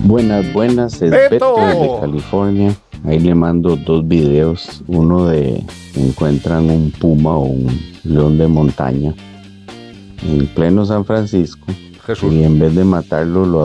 Buenas, es Beto de California. Ahí le mando 2 videos. Uno de encuentran un puma o un león de montaña en pleno San Francisco. Jesús. Y en vez de matarlo, lo